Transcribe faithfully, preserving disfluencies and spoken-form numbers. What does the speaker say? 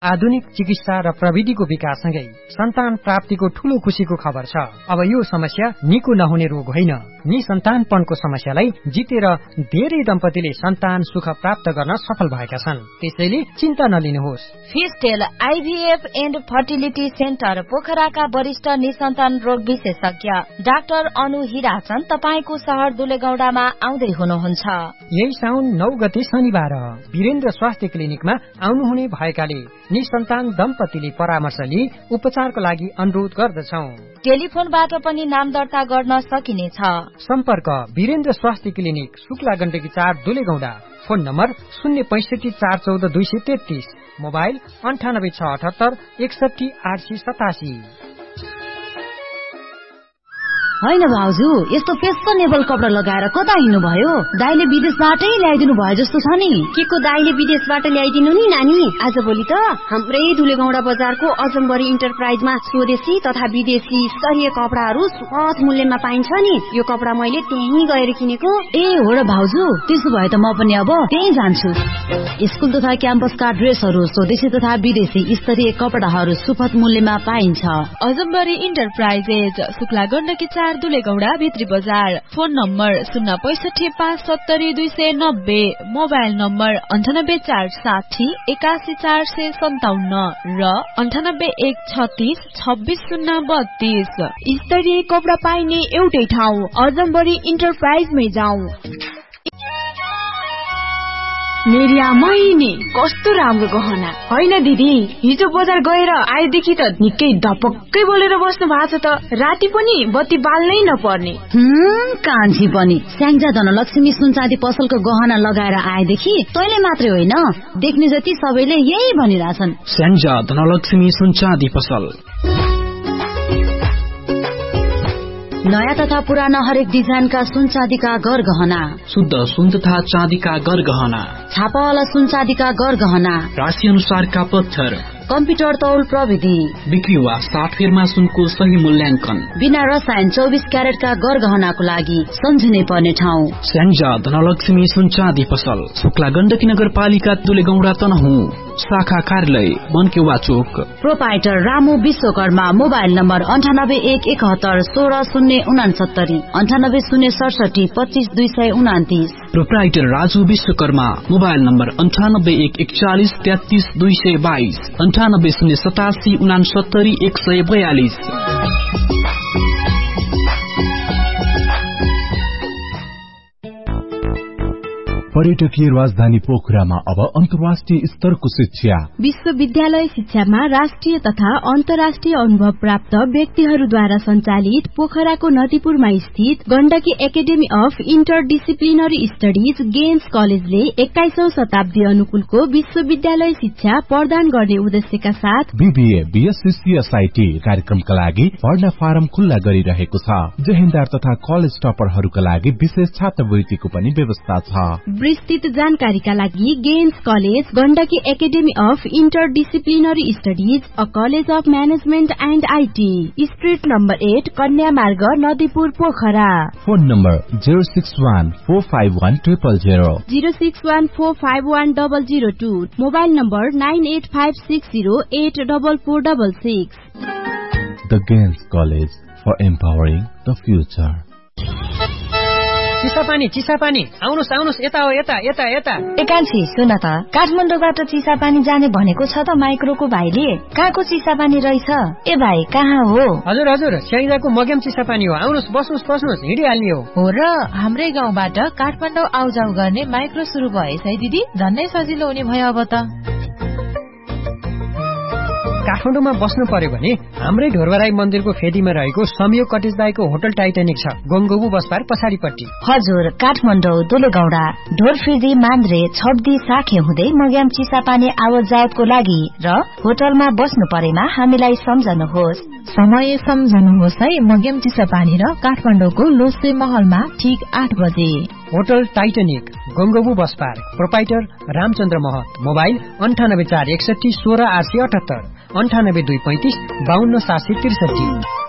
आधुनिक चिकित्सा र प्रविधिको विकाससँगै सन्तान प्राप्तिको ठूलो खुशीको खबर छ। अब यो समस्या निको नहुने रोग होइन, निसन्तानपनको समस्यालाई जितेर धेरै दम्पतिले सन्तान सुख प्राप्त गर्न सफल भएका छन्। त्यसैले चिन्ता नलिनुहोस्। फिस्टेल आइभीएफ एन्ड फर्टिलिटी सेन्टर पोखराका वरिष्ठ निसन्तान रोग विशेषज्ञ डाक्टर अनु हिराचन तपाईको शहर दुलेगौडामा आउँदै हुनुहुन्छ। यही साउन नौ गते शनिबार वीरेन्द्र स्वास्थ्य क्लिनिकमा आउनुहुने भएकाले निसन्तान दम्पतिले परामर्श लिई उपचारको लागि अनुरोध गर्दछौं। टेलिफोनबाट पनि नाम दर्ता गर्न सकिनेछ। सम्पर्क वीरेन्द्र स्वास्थ्य क्लिनिक शुक्ला गण्डकी चार दुलेगौडा। फोन नम्बर शून्य पैंसठी चार चौध दुई सय तेत्तीस। मोबाइल अन्ठानब्बे छ अठहत्तर एकसठी आठ सय सतासी। होइन भाउजू, यस्तो फेसनेबल कपडा लगाएर कता हिँड्नु भयो? दाइले विदेशबाटै ल्याइदिनु भयो जस्तो छ नि। के को दाइले विदेशबाट ल्याइदिनु नि नानी? आज भोलि त हाम्रै दुलेगौडा बजारको अजम्बरी इन्टरप्राइजमा स्वदेशी तथा विदेशी स्तरीय कपडाहरू सुपथ मूल्यमा पाइन्छ नि। यो कपडा मैले त्यहीँ गएर किनेको। ए हो र भाउजू, त्यसो भए त म पनि अब त्यहीँ जान्छु। स्कुल तथा क्याम्पसका ड्रेसहरू स्वदेशी तथा विदेशी स्तरीय कपडाहरू सुपथ मूल्यमा पाइन्छ। अजम्बरी इन्टरप्राइजेज शुक्ला गण्डकी चार दुलेगौडा भित्री बजार। फोन नम्बर शून्य पैसठी पाँच सत्तरी दुई सय नब्बे। मोबाइल नम्बर अन्ठानब्बे चार साठी एकासी चार सय सन्ताउन्न र अन्ठानब्बे एक छत्तीस छब्बीस शून्य बत्तीस। स्तरीय कपडा पाइने एउटै ठाउँ अजम्बरी इन्टरप्राइजमै जाउँ। मेरिया महिने कस्तो राम्रो गहना होइन दिदी? हिजो बजार गएर आएदेखि त निकै धपक्कै बोलेर बस्नु भएको छ त। राति पनि बत्ती बाल्नै नपर्ने। हम्म कान्छी पनि स्याङ्जा धनलक्ष्मी सुनचाँदी पसलको गहना लगाएर आएदेखि तैले मात्रै होइन, देख्ने जति सबैले यही भनिरहेछन्। स्याङ्जा धनलक्ष्मी सुनचाँदी पसल। नयाँ तथा पुराना हरेक डिजाइनका सुन चाँदीका गरगहना, शुद्ध सुन तथा चाँदीका गरगहना, छापावाला सुन चाँदीका गरगहना, राशि अनुसारका पत्थर, कम्प्युटर तौल प्रविधि, बिक्री वा साटफेरमा सुनको सही मूल्याङ्कन, बिना रसायन चौबिस क्यारेटका गरगहनाको लागि सम्झिनै पर्ने ठाउँ स्याङ्जा धनलक्ष्मी सुन चाँदी पसल। शुक्ला गण्डकी नगरपालिका दुलेगौडा तनहुँ। शाखा कार्यालय बनकेवा चोक। Proprietor Ramu Vishwakarma. Mobile number अन्ठानब्बे एक एकहत्तर सोह्र शून्य उनासत्तरी अन्ठानब्बे शून्य सडसठी पच्चीस दुई सय उनातिस। Proprietor Raju Vishwakarma. Mobile number अन्ठानब्बे एक एकचालिस तेत्तीस दुई सय बाइस अन्ठानब्बे शून्य सतासी उनासत्तरी एक सय बयालिस। पर्यटकीय राजधानी पोखरामा अब अन्तर्राष्ट्रिय स्तरको शिक्षा। विश्वविद्यालय शिक्षामा राष्ट्रिय तथा अन्तर्राष्ट्रिय अनुभव प्राप्त व्यक्तिहरूद्वारा सञ्चालित पोखराको नदीपुरमा स्थित Gandaki academy of interdisciplinary studies games कलेजले एक्काइसौं शताब्दी अनुकूलको विश्वविद्यालय शिक्षा प्रदान गर्ने उद्देश्यका साथ बीबीए बीएससी सीएसआईटी कार्यक्रमका लागि पढ्न फारम खुल्ला गरिरहेको छ। जहेन्दार तथा कलेज टपरहरूका लागि विशेष छात्रवृत्तिको पनि व्यवस्था छ। विस्तृत जानकारीका लागि games college Gandaki academy of interdisciplinary studies a college of management and IT, street number at कन्या मार्ग Nadipur Pokhara. Phone number zero six one four five one triple zero zero six one four five one double zero two. Mobile number nine at five six zero at double four double six. The games college for empowering the future. Chisapani Chisapani आउनुस् आउनुस् यता हो यता यता यता। एकान्छी सुन त, काठमाडौँबाट चिसापानी जाने भनेको छ त माइक्रोको भाइले। कहाँको चिसापानी रहेछ? ए भाइ कहाँ हो? हजुर हजुर स्याङ्जाको मग्याम चिसापानी हो। आउनुस् बस्नुस् बस्नुस् हिँडिहाल्ने हो। हो र हाम्रै गाउँबाट काठमाडौँ आउजाउ गर्ने माइक्रो सुरु भएछ है दिदी। झन्नै सजिलो हुने भयो अब त। काठमाडौँमा बस्नु पर्यो भने हाम्रै ढोरबराई मन्दिरको फेदीमा रहेको संयोग कटेज बाईको होटल टाइटानिक छ, गङ्गोबु बसपार पछाडिपट्टि। हजुर, काठमाडौँ दुलेगौडा ढोरफिदी मान्द्रे छब्दी साखे हुँदै मग्याम चिसापानी आवत जावतको लागि र होटलमा बस्नु परेमा हामीलाई सम्झनुहोस्। समय सम्झनुहोस् है। मग्याम चिसापानी र काठमाडौँको लोसे महलमा ठिक आठ बजे। Hotel Titanic गङ्गोबु बसपार। प्रोपाइटर रामचन्द्र महत। मोबाइल अन्ठानब्बे चार एकसठी सोह्र आठ सय अठहत्तर अन्ठानब्बे दुई पैंतिस बाहन्न सात सय त्रिसठी।